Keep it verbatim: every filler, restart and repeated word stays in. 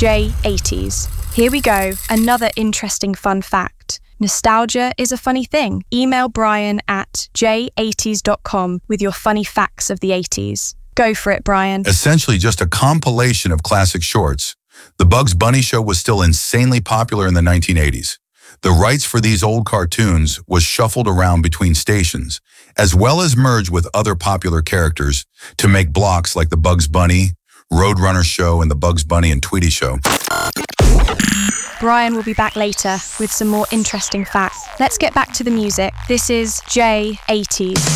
J eighties. Here we go, another interesting fun fact. Nostalgia is a funny thing. Email Brian at j eighties dot com with your funny facts of the eighties. Go for it, Brian. Essentially just a compilation of classic shorts. The Bugs Bunny show was still insanely popular in the nineteen eighties. The rights for these old cartoons was shuffled around between stations, as well as merged with other popular characters to make blocks like the Bugs Bunny, Roadrunner Show, and the Bugs Bunny and Tweety Show. Brian will be back later with some more interesting facts. Let's get back to the music. This is J eighties.